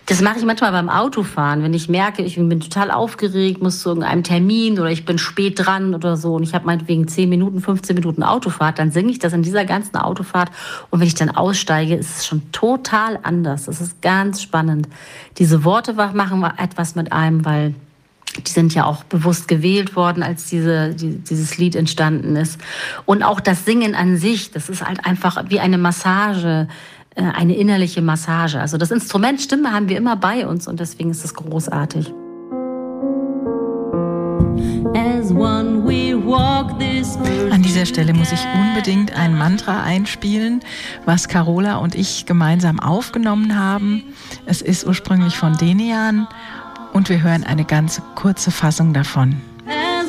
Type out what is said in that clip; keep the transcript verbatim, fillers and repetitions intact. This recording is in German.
Das mache ich manchmal beim Autofahren, wenn ich merke, ich bin total aufgeregt, muss zu irgendeinem Termin oder ich bin spät dran oder so und ich habe meinetwegen zehn Minuten, fünfzehn Minuten Autofahrt, dann singe ich das in dieser ganzen Autofahrt und wenn ich dann aussteige, ist es schon total anders. Das ist ganz spannend. Diese Worte machen etwas mit einem, weil die sind ja auch bewusst gewählt worden, als diese, die, dieses Lied entstanden ist. Und auch das Singen an sich, das ist halt einfach wie eine Massage, eine innerliche Massage. Also das Instrument Stimme haben wir immer bei uns und deswegen ist es großartig. An dieser Stelle muss ich unbedingt ein Mantra einspielen, was Carola und ich gemeinsam aufgenommen haben. Es ist ursprünglich von Denian und wir hören eine ganz kurze Fassung davon.